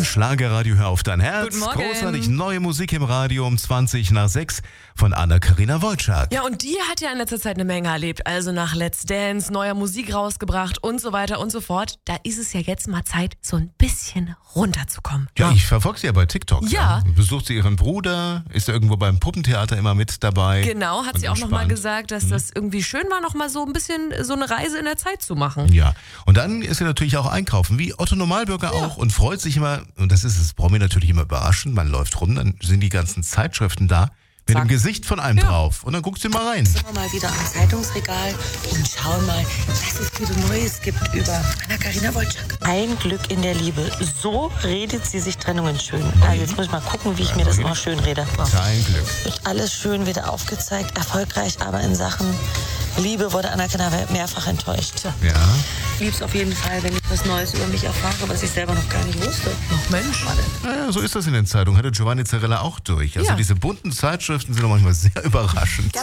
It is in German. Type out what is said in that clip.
Schlagerradio, hör auf dein Herz. Guten Morgen. Großartig neue Musik im Radio um 20 nach 6 von Anna-Karina Wojcik. Ja, und die hat ja in letzter Zeit eine Menge erlebt. Also nach Let's Dance, neuer Musik rausgebracht und so weiter und so fort. Da ist es ja jetzt mal Zeit, so ein bisschen runterzukommen. Ja, ich verfolge sie ja bei TikTok. Ja. Besucht sie ihren Bruder, ist ja irgendwo beim Puppentheater immer mit dabei. Genau, hat Und sie auch nochmal entspannt. gesagt, dass das irgendwie schön war, nochmal so ein bisschen so eine Reise in der Zeit zu machen. Ja, und dann ist sie natürlich auch einkaufen, wie Otto Normalbürger auch, und freut sich immer, und das ist das Promi natürlich immer überraschend, man läuft rum, dann sind die ganzen Zeitschriften da mit dem Gesicht von einem drauf und dann guckst du mal rein. Sind wir mal wieder am Zeitungsregal und schauen mal, was es wieder Neues gibt über Anna-Karina Wojcik. Ein Glück in der Liebe. So redet sie sich Trennungen schön. Also jetzt muss ich mal gucken, wie ich mir das immer schön rede. Kein Glück. Wird alles schön wieder aufgezeigt, erfolgreich, aber in Sachen Liebe wurde Anna-Karina mehrfach enttäuscht. Ja. Ich lieb's auf jeden Fall, wenn ich was Neues über mich erfahre, was ich selber noch gar nicht wusste. Ach Mensch. Naja, so ist das in den Zeitungen. Hatte Giovanni Zarella auch durch. Also Ja. diese bunten Zeitschriften sind doch manchmal sehr überraschend.